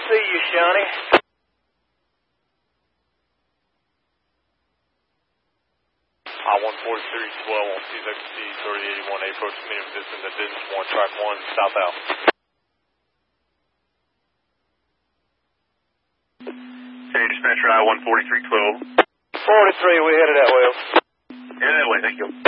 see you, Shawnee. I-143-12 on CZC 3081, approach medium distance at distance 1, track 1, south-out. Hey, dispatcher, I-143-12. 43, we headed that way. Yeah, that way, thank you.